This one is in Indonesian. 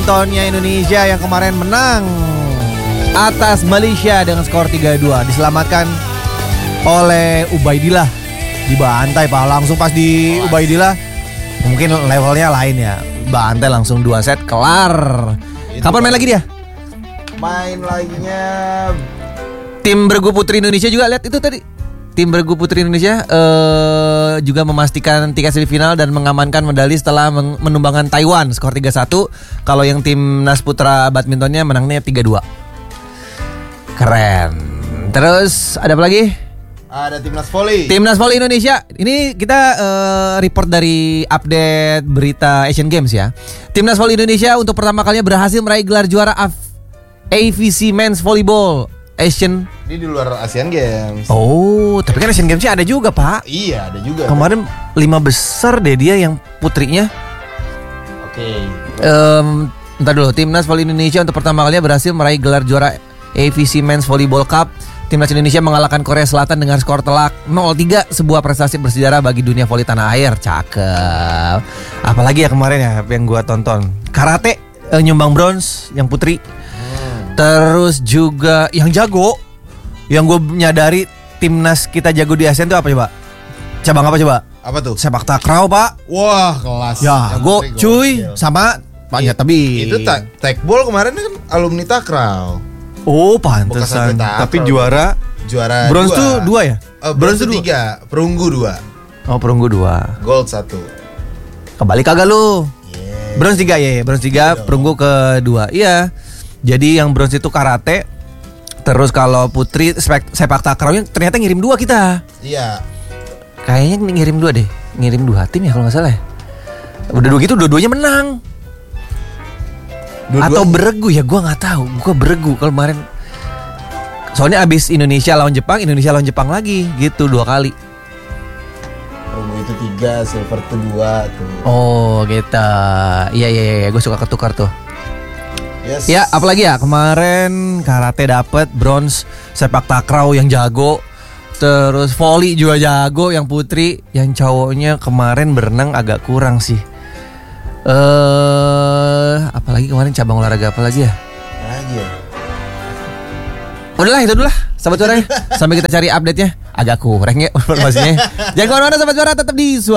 badmintonnya Indonesia yang kemarin menang atas Malaysia dengan skor 3-2. Diselamatkan oleh Ubaidillah. Dibantai Pak, langsung pas di Ubaidillah. Mungkin levelnya lain ya. Bantai langsung 2 set kelar. Kapan main lagi dia? Main laginya Tim bergu putri Indonesia juga lihat itu tadi. Tim bergu putri Indonesia juga memastikan tiket semifinal dan mengamankan medali setelah menumbangkan Taiwan skor 3-1. Kalau yang timnas putra badmintonnya menangnya 3-2. Keren. Terus ada apa lagi? ada timnas volley. Timnas volley Indonesia. Ini kita report dari update berita Asian Games ya. Timnas volley Indonesia untuk pertama kalinya berhasil meraih gelar juara AVC Men's Volleyball Asian. Ini di luar Asian Games. Oh, tapi kan Asian Games-nya ada juga, Pak. Iya, ada juga. Kemarin 5 besar deh dia yang putrinya. Oke. Ntar dulu, Timnas Volley Indonesia untuk pertama kalinya berhasil meraih gelar juara AVC Men's Volleyball Cup. Timnas Indonesia mengalahkan Korea Selatan dengan skor telak 0-3, sebuah prestasi bersejarah bagi dunia voli tanah air. Cakep. Apalagi ya kemarin ya yang gua tonton. Karate nyumbang bronze yang putri. Terus juga yang jago, yang gue nyadari timnas kita jago di ASEAN itu apa coba? Cabang apa coba? Apa tuh? Sepak takraw, Pak. Wah, kelas. Ya, gue cuy sama Pak ya, tapi itu tekbol kemarin kan alumni takraw. Oh, pantesan. Tapi juara bronze tuh 2 ya? Bronze tuh 3, perunggu 2. Oh, perunggu 2. Gold 1. Kebalik kagak lu? Bronze 3 ya, bronze 3, perunggu ke-2. Iya. Jadi yang bronze itu karate. Terus kalau putri sepak takraw ternyata ngirim 2 kita. Iya. Kayaknya ngirim 2 deh. Ngirim 2 tim ya kalau gak salah ya. Udah 2 gitu dua-duanya menang. Atau beregu ya, gue nggak tahu. Gue beregu kalau kemarin. Soalnya abis Indonesia lawan Jepang lagi gitu 2 kali. Perunggu itu 3, silver itu 2 tuh. Oh gitu. Iya. Gue suka ketukar tuh. Yes. Ya, apalagi ya kemarin karate dapet bronze, sepak takraw yang jago, terus volley juga jago yang putri, yang cowoknya kemarin berenang agak kurang sih. Apalagi kemarin cabang olahraga apa lagi ya? Lagi ya. Udahlah itu dulu lah, sahabat suara. Sampai kita cari update-nya. Agak kurang ya informasinya. Jangan kemana-mana sahabat suara, tetap di Suara